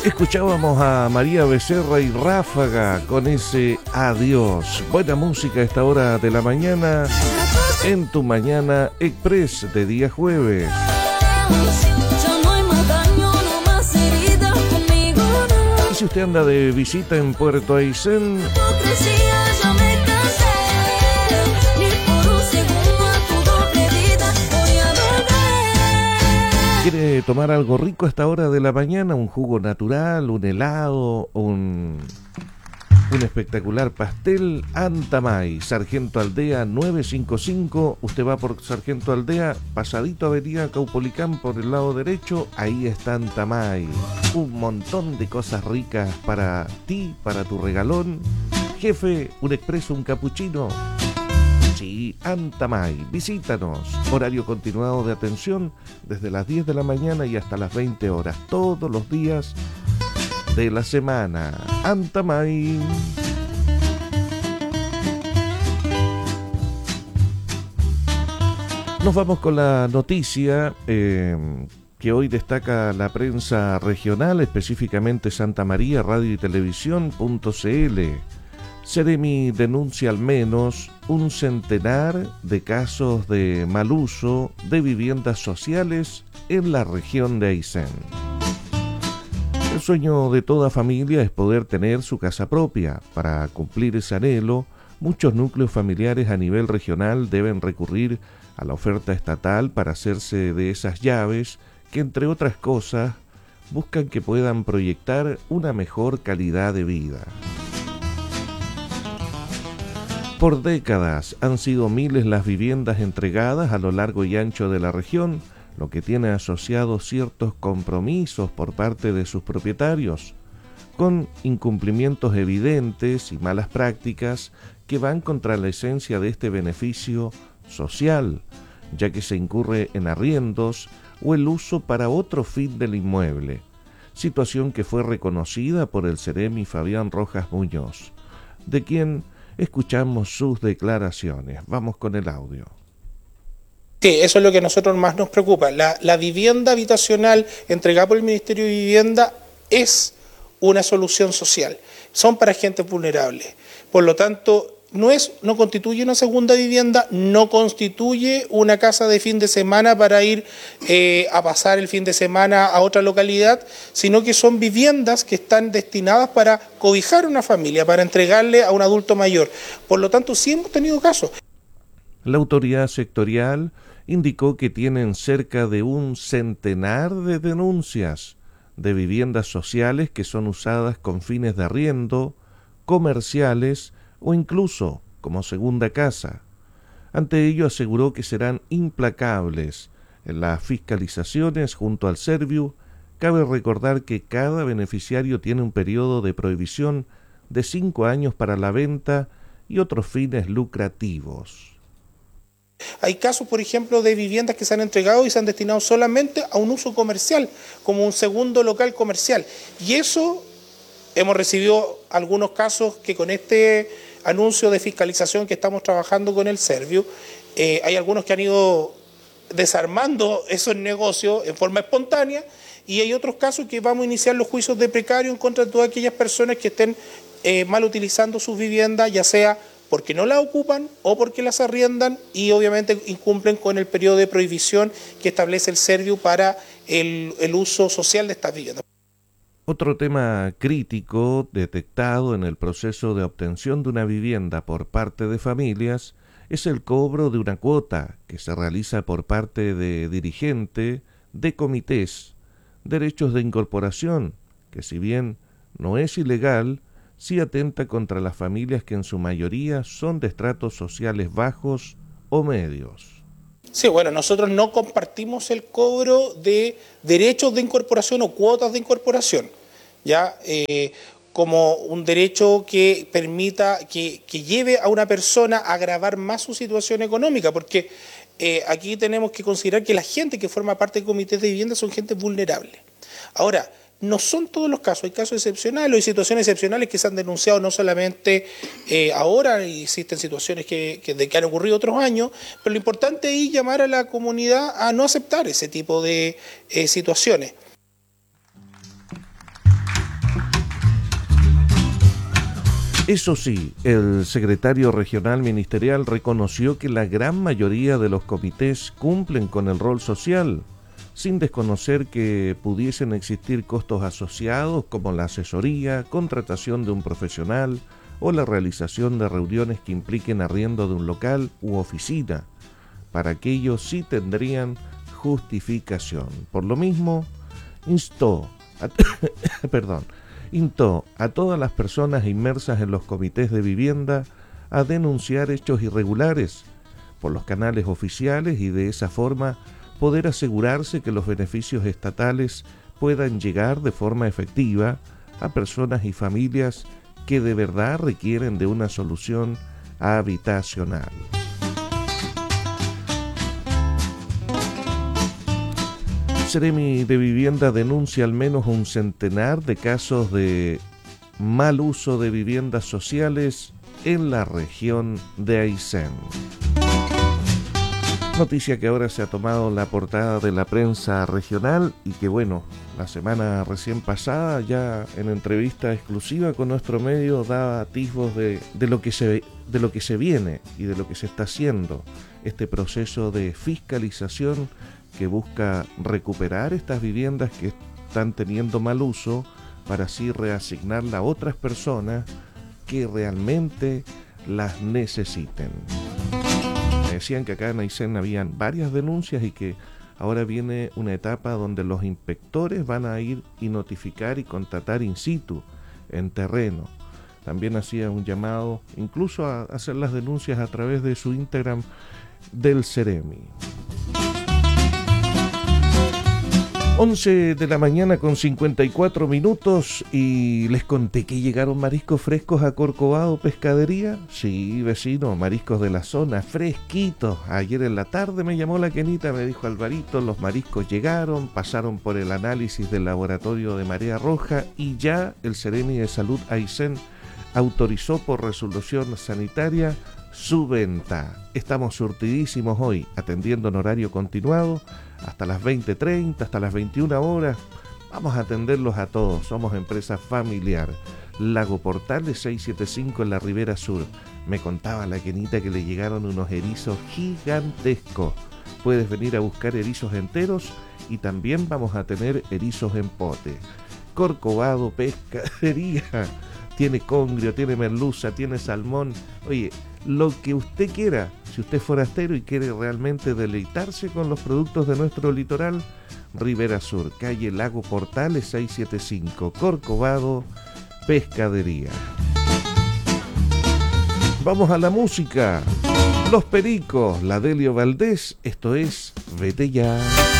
Escuchábamos a María Becerra y Ráfaga con ese adiós. Buena música a esta hora de la mañana en tu Mañana Express de día jueves. Y si usted anda de visita en Puerto Aysén, ¿quiere tomar algo rico a esta hora de la mañana? Un jugo natural, un helado, un espectacular pastel. Antamay, Sargento Aldea 955. Usted va por Sargento Aldea, pasadito avenida Caupolicán por el lado derecho. Ahí está Antamay. Un montón de cosas ricas para ti, para tu regalón. Jefe, un expreso, un capuchino. Sí, Antamay, visítanos. Horario continuado de atención desde las 10 de la mañana y hasta las 20 horas, todos los días de la semana. Antamay. Nos vamos con la noticia que hoy destaca la prensa regional, específicamente Santa María, Radio y Televisión.cl. Ceremi denuncia al menos un centenar de casos de mal uso de viviendas sociales en la región de Aysén. El sueño de toda familia es poder tener su casa propia. Para cumplir ese anhelo, muchos núcleos familiares a nivel regional deben recurrir a la oferta estatal para hacerse de esas llaves que, entre otras cosas, buscan que puedan proyectar una mejor calidad de vida. Por décadas han sido miles las viviendas entregadas a lo largo y ancho de la región, lo que tiene asociados ciertos compromisos por parte de sus propietarios, con incumplimientos evidentes y malas prácticas que van contra la esencia de este beneficio social, ya que se incurre en arriendos o el uso para otro fin del inmueble, situación que fue reconocida por el Ceremi Fabián Rojas Muñoz, de quien escuchamos sus declaraciones. Vamos con el audio. Sí, eso es lo que a nosotros más nos preocupa. La vivienda habitacional entregada por el Ministerio de Vivienda es una solución social. Son para gente vulnerable. Por lo tanto, no constituye una segunda vivienda, no constituye una casa de fin de semana para ir a pasar el fin de semana a otra localidad, sino que son viviendas que están destinadas para cobijar a una familia, para entregarle a un adulto mayor. Por lo tanto, sí hemos tenido casos. La autoridad sectorial indicó que tienen cerca de un centenar de denuncias de viviendas sociales que son usadas con fines de arriendo, comerciales o incluso como segunda casa. Ante ello aseguró que serán implacables en las fiscalizaciones junto al Serviu. Cabe recordar que cada beneficiario tiene un periodo de prohibición de 5 años para la venta y otros fines lucrativos. Hay casos, por ejemplo, de viviendas que se han entregado y se han destinado solamente a un uso comercial, como un segundo local comercial. Y eso hemos recibido algunos casos que con este anuncio de fiscalización que estamos trabajando con el Serviu, hay algunos que han ido desarmando esos negocios en forma espontánea y hay otros casos que vamos a iniciar los juicios de precario en contra de todas aquellas personas que estén mal utilizando sus viviendas, ya sea porque no las ocupan o porque las arriendan y obviamente incumplen con el periodo de prohibición que establece el Serviu para el uso social de estas viviendas. Otro tema crítico detectado en el proceso de obtención de una vivienda por parte de familias es el cobro de una cuota que se realiza por parte de dirigente de comités, derechos de incorporación, que si bien no es ilegal, sí atenta contra las familias que en su mayoría son de estratos sociales bajos o medios. Sí, bueno, nosotros no compartimos el cobro de derechos de incorporación o cuotas de incorporación, ya como un derecho que permita, que lleve a una persona a agravar más su situación económica, porque aquí tenemos que considerar que la gente que forma parte del comité de vivienda son gente vulnerable. Ahora, no son todos los casos, hay casos excepcionales, hay situaciones excepcionales que se han denunciado no solamente ahora, existen situaciones que han ocurrido otros años, pero lo importante es llamar a la comunidad a no aceptar ese tipo de situaciones. Eso sí, el secretario regional ministerial reconoció que la gran mayoría de los comités cumplen con el rol social, sin desconocer que pudiesen existir costos asociados como la asesoría, contratación de un profesional o la realización de reuniones que impliquen arriendo de un local u oficina. Para aquello sí tendrían justificación. Por lo mismo, instó a todas las personas inmersas en los comités de vivienda a denunciar hechos irregulares por los canales oficiales y de esa forma poder asegurarse que los beneficios estatales puedan llegar de forma efectiva a personas y familias que de verdad requieren de una solución habitacional. Seremi de Vivienda denuncia al menos un centenar de casos de mal uso de viviendas sociales en la región de Aysén. Noticia que ahora se ha tomado la portada de la prensa regional y que bueno, la semana recién pasada ya en entrevista exclusiva con nuestro medio daba atisbos de lo que se viene y de lo que se está haciendo, este proceso de fiscalización que busca recuperar estas viviendas que están teniendo mal uso para así reasignarla a otras personas que realmente las necesiten. Me decían que acá en Aysén habían varias denuncias y que ahora viene una etapa donde los inspectores van a ir y notificar y contratar in situ, en terreno. También hacía un llamado incluso a hacer las denuncias a través de su Instagram del Seremi. 11 de la mañana con 54 minutos y les conté que llegaron mariscos frescos a Corcovado Pescadería. Sí, vecino, mariscos de la zona, fresquitos. Ayer en la tarde me llamó la Kenita, me dijo Alvarito, los mariscos llegaron, pasaron por el análisis del laboratorio de Marea Roja y ya el Seremi de Salud Aysén autorizó por resolución sanitaria su venta. Estamos surtidísimos hoy, atendiendo en horario continuado, hasta las 20:30, hasta las 21 horas. Vamos a atenderlos a todos, somos empresa familiar. Lago Portales 675 en la Ribera Sur. Me contaba la Kenita que le llegaron unos erizos gigantescos. Puedes venir a buscar erizos enteros y también vamos a tener erizos en pote. Corcovado Pescadería. Tiene congrio, tiene merluza, tiene salmón. Oye, lo que usted quiera, si usted es forastero y quiere realmente deleitarse con los productos de nuestro litoral, Ribera Sur, calle Lago Portales 675, Corcovado Pescadería. Vamos a la música. Los Pericos, la Delio Valdés, esto es Vete Ya.